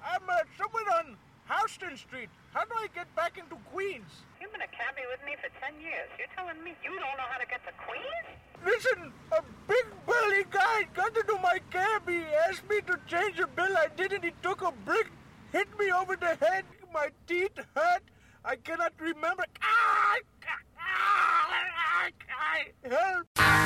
I'm somewhere on Houston Street. How do I get back into Queens? You've been a cabbie with me for 10 years. You're telling me you don't know how to get to Queens? Listen, a big burly guy got into my cab. He asked me to change a bill. I didn't. He took a brick, hit me over the head. My teeth hurt. I cannot remember. Help!